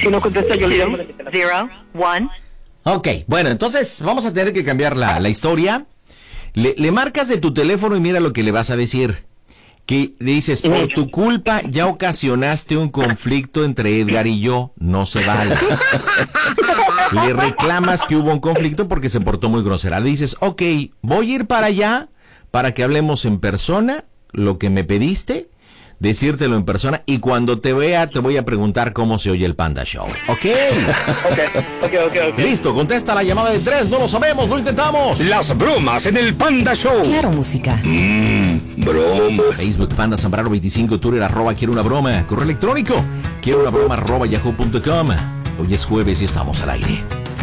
Si no contesta, yo le llamo. 0, 1. Ok, bueno, entonces vamos a tener que cambiar la historia. Le marcas de tu teléfono y mira lo que le vas a decir. Que le dices, por tu culpa ya ocasionaste un conflicto entre Edgar y yo, no se vale. Le reclamas que hubo un conflicto porque se portó muy grosera. Le dices, ok, voy a ir para allá para que hablemos en persona, lo que me pediste, decírtelo en persona, y cuando te vea te voy a preguntar cómo se oye el Panda Show. ¿Ok? Ok. Listo, contesta la llamada de 3, no lo sabemos, lo intentamos. Las bromas en el Panda Show. Claro, música. Bromas. Facebook Panda Zambrano 25, Twitter @quiero una broma, correo electrónico quiero una broma @yahoo.com. Hoy es jueves y estamos al aire.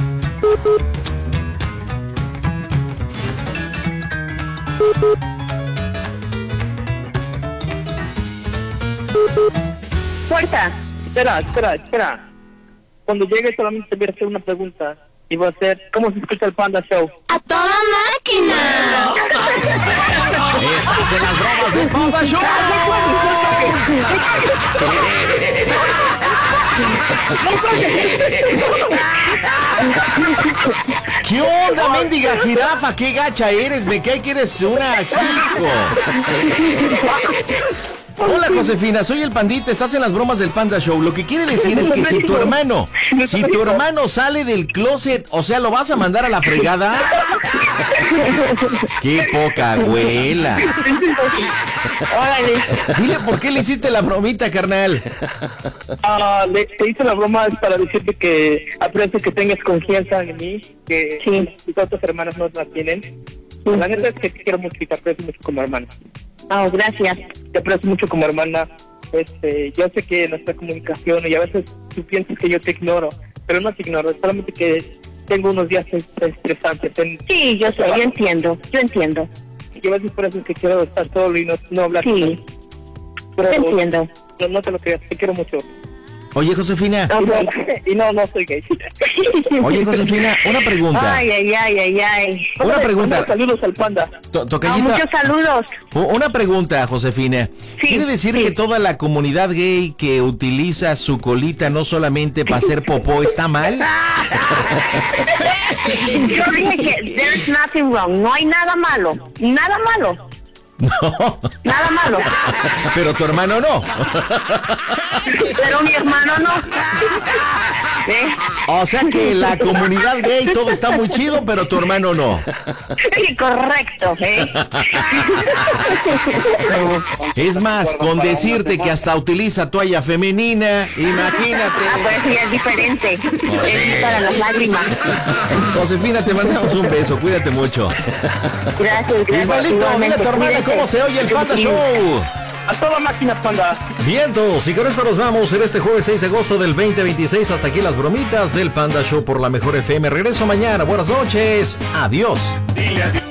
Puerta. Espera. Cuando llegue solamente voy a hacer una pregunta y voy a hacer, ¿cómo se escucha el Panda Show? ¡A toda máquina! Estás en las bromas del Panda Show. ¿Qué onda, mendiga jirafa? ¿Qué gacha eres? Me cae que eres una hijo. Hola, Josefina, soy el Pandita, estás en las bromas del Panda Show. Lo que quiere decir es que si tu hermano sale del closet, o sea, ¿lo vas a mandar a la fregada? ¡Qué poca abuela! Órale. Dile por qué le hiciste la bromita, carnal. Te hice la broma para decirte que aprecio que tengas confianza en mí, que mis otras hermanas no la tienen. La neta es que te quiero mucho y te aprecio mucho como hermana. Oh, gracias. Te aprecio mucho como hermana. Yo sé que nuestra comunicación, y a veces tú piensas que yo te ignoro, pero no te ignoro, solamente que tengo unos días estresantes. Sí, yo entiendo. Y a veces por eso es que quiero estar solo y no hablar. Sí, Pero te entiendo. no te lo creas, te quiero mucho. Oye, Josefina. Y no soy gay. Oye, Josefina, una pregunta. Ay. Una pregunta. Manda saludos al Panda. Tocallita. Muchos saludos. Una pregunta, Josefina. Sí, ¿Quiere decir que toda la comunidad gay que utiliza su colita no solamente para hacer popó está mal? Yo dije que there's nothing wrong. No hay nada malo. Nada malo. No. Nada malo. Pero tu hermano no. Pero mi hermano no. ¿Eh? O sea que la comunidad gay todo está muy chido, pero tu hermano no. Sí, correcto. Es más, con decirte que hasta utiliza toalla femenina, imagínate. Pues sí, es diferente. Es para las lágrimas. Josefina, te mandamos un beso, cuídate mucho. Gracias. Igualito, dile a tu hermana cómo se oye el Panda Show. A toda máquina, Panda. Vientos, y con esto nos vamos en este jueves 6 de agosto del 2026. Hasta aquí las bromitas del Panda Show por la Mejor FM. Regreso mañana. Buenas noches. Adiós. Dile adiós.